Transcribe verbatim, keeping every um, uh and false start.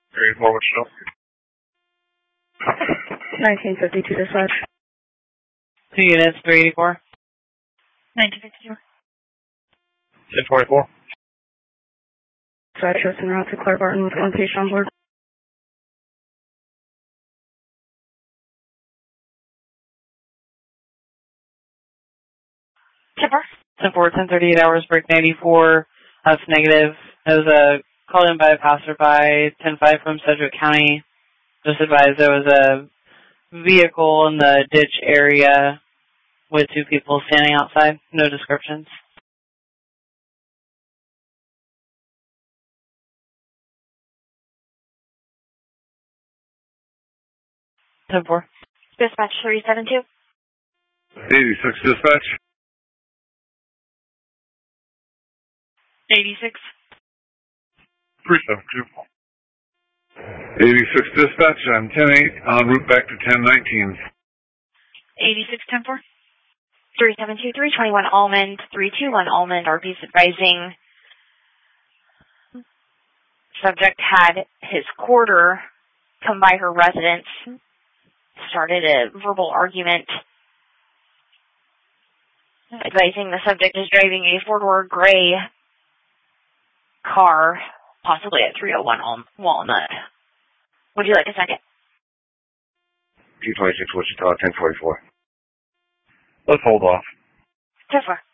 three four, what's your nineteen fifty-two dispatch. Two units, three eighty-four. nineteen fifty-two. ten twenty-four. Dispatch, just en route to Clark Barton with one patient on board. Tipper. ten four, ten thirty-eight hours, break ninety-four. That's negative. It was a called in by a passerby, ten five from Sedgwick County. Just advised there was a vehicle in the ditch area with two people standing outside. No descriptions. ten four. Dispatch three seven two. eighty-six dispatch. eighty-six. three seven two. eighty-six dispatch, I'm ten eight, en route back to ten nineteen. eighty-six ten four. three seven two, three twenty-one Almond, three two one Almond, R P's advising. Subject had his quarter come by her residence, started a verbal argument, advising the subject is driving a four-door gray car, possibly at three oh one Walnut. Would you like a second? T twenty-six Wichita, ten forty-four. Let's hold off. ten four.